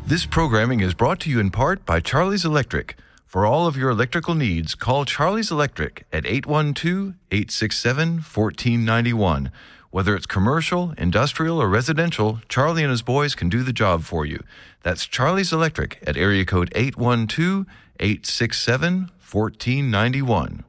This programming is brought to you in part by Charlie's Electric. For all of your electrical needs, call Charlie's Electric at 812-867-1491. Whether it's commercial, industrial, or residential, Charlie and his boys can do the job for you. That's Charlie's Electric at area code 812-867-1491.